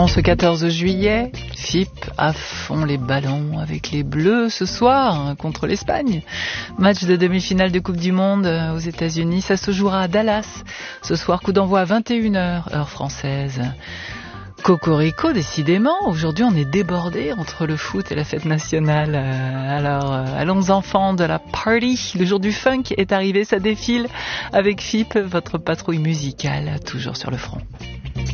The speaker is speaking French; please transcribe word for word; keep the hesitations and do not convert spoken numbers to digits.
En ce quatorze juillet, F I P à fond les ballons avec les Bleus ce soir contre l'Espagne. Match de demi-finale de Coupe du Monde aux États-Unis. Ça se jouera à Dallas ce soir. Coup d'envoi à vingt et une heures, heure française. Cocorico, décidément. Aujourd'hui, on est débordés entre le foot et la fête nationale. Alors, allons enfants de la party. Le jour du funk est arrivé. Ça défile avec F I P, votre patrouille musicale, toujours sur le front.